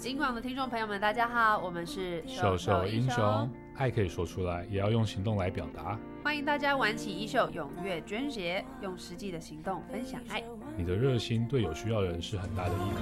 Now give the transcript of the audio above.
金广的听众朋友们，大家好，我们是秀秀英雄，爱可以说出来，也要用行动来表达。 欢迎大家玩起衣袖，踊跃捐血，用实际的行动分享爱。 你的热心对有需要的人是很大的依